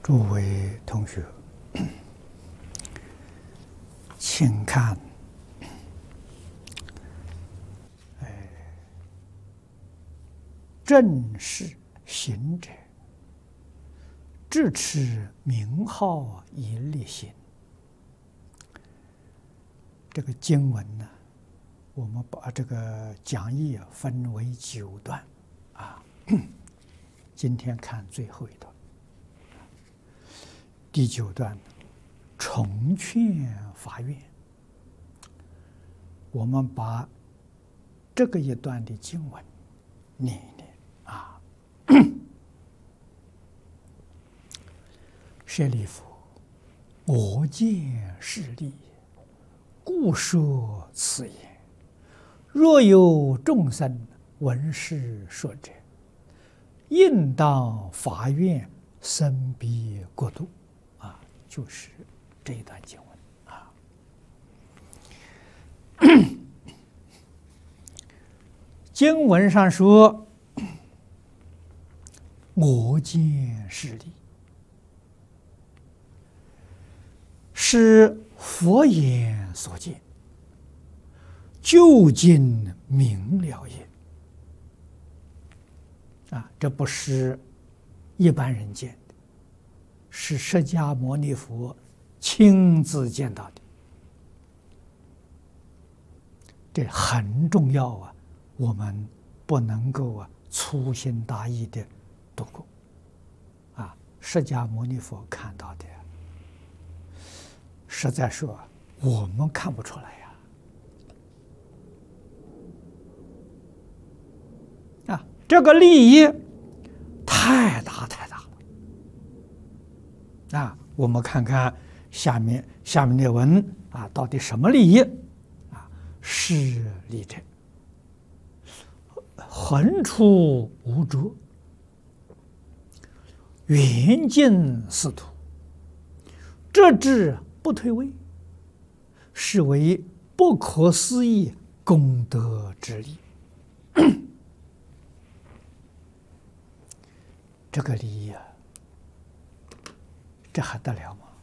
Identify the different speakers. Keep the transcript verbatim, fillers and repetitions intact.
Speaker 1: 诸位同学，请看，哎，正是行者，智持名号以立行。这个经文呢，我们把这个讲义啊分为九段，啊，今天看最后一段。第九段，重劝发愿。我们把这个一段的经文念一念啊。舍利弗，我见是利，故说此言。若有众生闻是说者，应当发愿生彼国土。啊，就是这一段经文啊。经文上说，我见是利，是佛言所见，究竟明了也。啊，这不是一般人见的，是释迦牟尼佛亲自见到的，这很重要啊！我们不能够啊粗心大意的度过啊！释迦牟尼佛看到的，实在说我们看不出来呀！啊，这个利益太大太大。啊，我们看看下面下面的文啊，到底什么利益啊？是利者，横出无着，远近似土，折志不退位，是为不可思议功德之利。这个利益啊，这还得了吗？